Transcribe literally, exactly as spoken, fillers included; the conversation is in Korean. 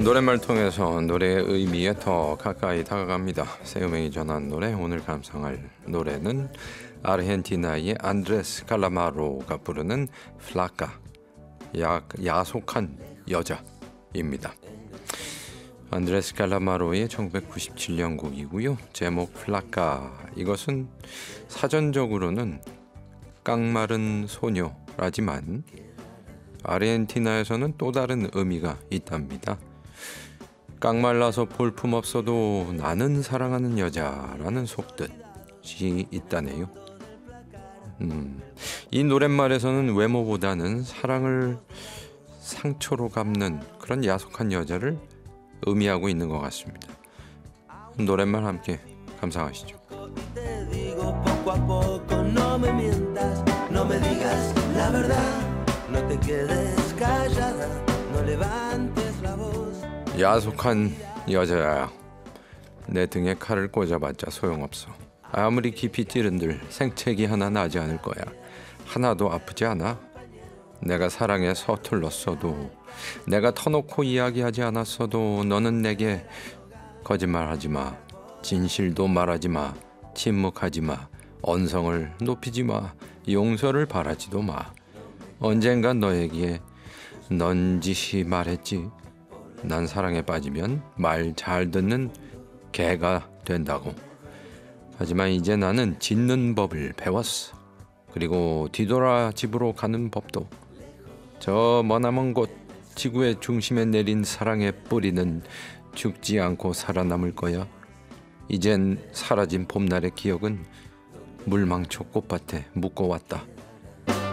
노랫말 통해서 노래의 의미에 더 가까이 다가갑니다. 새음행이 전한 노래, 오늘 감상할 노래는 아르헨티나의 안드레스 칼라마로가 부르는 플라카, 야, 야속한 여자입니다. 안드레스 칼라마로의 천구백구십칠 년 곡이고요. 제목 플라카, 이것은 사전적으로는 깡마른 소녀라지만 아르헨티나에서는 또 다른 의미가 있답니다. 깡말라서 볼품없어도 나는 사랑하는 여자라는 속뜻이 있다네요. 음, 이 노랫말에서는 외모보다는 사랑을 상처로 갚는 그런 야속한 여자를 의미하고 있는 것 같습니다. 노랫말 함께 감상하시죠. 야속한 여자야, 내 등에 칼을 꽂아봤자 소용없어. 아무리 깊이 찌른들 생채기 하나 나지 않을 거야. 하나도 아프지 않아. 내가 사랑에 서툴렀어도, 내가 터놓고 이야기하지 않았어도 너는 내게 거짓말하지 마, 진실도 말하지 마, 침묵하지 마, 언성을 높이지 마, 용서를 바라지도 마. 언젠간 너에게 넌지시 말했지. 난 사랑에 빠지면 말 잘 듣는 개가 된다고. 하지만 이제 나는 짖는 법을 배웠어. 그리고 뒤돌아 집으로 가는 법도. 저 머나먼 곳 지구의 중심에 내린 사랑의 뿌리는 죽지 않고 살아남을 거야. 이젠 사라진 봄날의 기억은 물망초 꽃밭에 묶어왔다.